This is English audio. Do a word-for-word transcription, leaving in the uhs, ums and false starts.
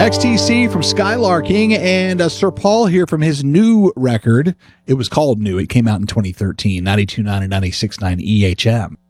X T C from Skylarking, and uh, Sir Paul here from his new record. It was called New. It came out in twenty thirteen, ninety-two point nine and ninety-six point nine E H M.